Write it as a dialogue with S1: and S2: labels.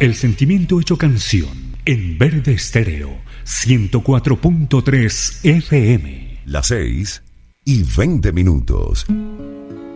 S1: El sentimiento hecho canción en Verde Estéreo 104.3 FM.
S2: Las 6:20.